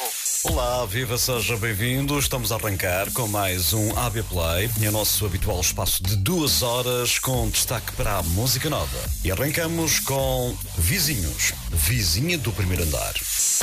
Olá, viva, seja bem-vindo. Estamos a arrancar com mais um AB Play, o nosso habitual espaço de 2 horas com destaque para a música nova. E arrancamos com Vizinhos, Vizinha do Primeiro Andar.